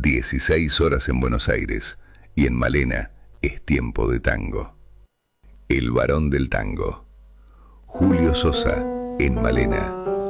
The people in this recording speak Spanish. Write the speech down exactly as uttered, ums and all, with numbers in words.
dieciséis horas en Buenos Aires y en Malena es tiempo de tango. El varón del tango. Julio Sosa en Malena.